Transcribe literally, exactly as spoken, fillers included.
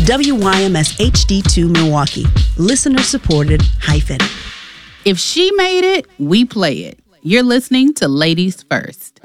W Y M S H D two Milwaukee. Listener supported hyphen. If she made it, we play it. You're listening to Ladies First.